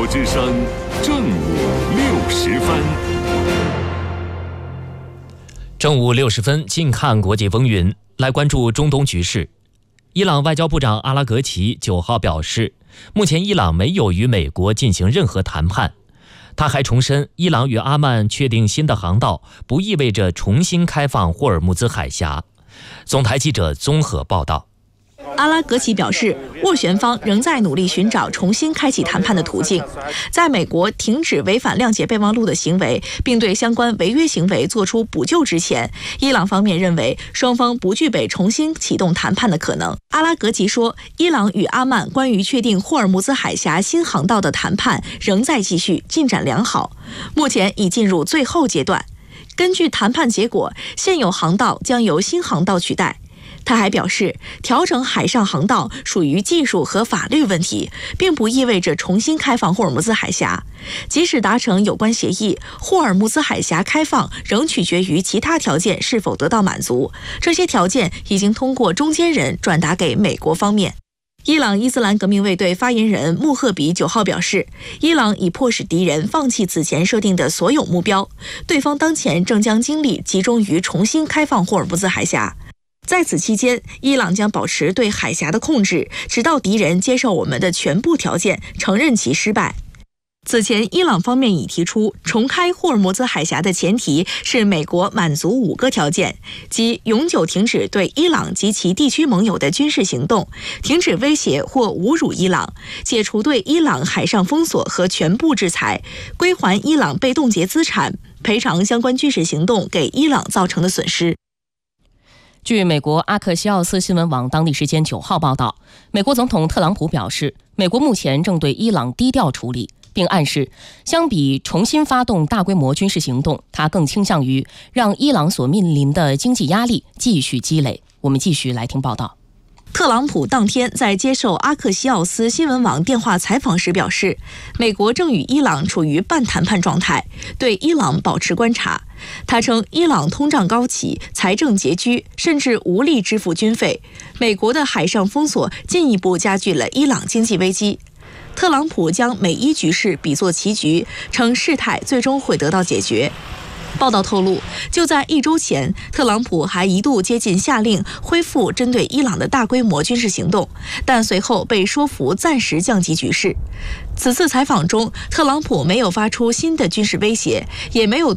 之声正午60分。 正午60分，近看国际风云，来关注中东局势。伊朗外交部长阿拉格齐9号表示，目前伊朗没有与美国进行任何谈判。他还重申，伊朗与阿曼确定新的航道，不意味着重新开放霍尔木兹海峡。总台记者综合报道。 阿拉格齐表示，斡旋方仍在努力寻找重新开启谈判的途径。在美国停止违反谅解备忘录的行为，并对相关违约行为作出补救之前，伊朗方面认为双方不具备重新启动谈判的可能。阿拉格齐说，伊朗与阿曼关于确定霍尔木兹海峡新航道的谈判仍在继续，进展良好，目前已进入最后阶段。根据谈判结果，现有航道将由新航道取代。他还表示，调整海上航道属于技术和法律问题，并不意味着重新开放霍尔木兹海峡。即使达成有关协议，霍尔木兹海峡开放仍取决于其他条件是否得到满足。这些条件已经通过中间人转达给美国方面。伊朗伊斯兰革命卫队发言人穆赫比9号表示，伊朗已迫使敌人放弃此前设定的所有目标，对方当前正将精力集中于重新开放霍尔木兹海峡。在此期间，伊朗将保持对海峡的控制，直到敌人接受我们的全部条件，承认其失败。此前，伊朗方面已提出，重开霍尔木兹海峡的前提是美国满足5个条件，即永久停止对伊朗及其地区盟友的军事行动，停止威胁或侮辱伊朗，解除对伊朗海上封锁和全部制裁，归还伊朗被冻结资产，赔偿相关军事行动给伊朗造成的损失。 据美国阿克西奥斯新闻网当地时间9号报道，美国总统特朗普表示，美国目前正对伊朗低调处理，并暗示，相比重新发动大规模军事行动，他更倾向于让伊朗所面临的经济压力继续积累。我们继续来听报道。 特朗普当天在接受阿克西奥斯新闻网电话采访时表示，美国正与伊朗处于半谈判状态，对伊朗保持观察。他称，伊朗通胀高企，财政拮据，甚至无力支付军费。美国的海上封锁进一步加剧了伊朗经济危机。特朗普将美伊局势比作棋局，称事态最终会得到解决。报道透露，就在1周前，特朗普还一度接近下令恢复针对伊朗的大规模军事行动，但随后被说服暂时降级局势。此次采访中，特朗普没有发出新的军事威胁，也没有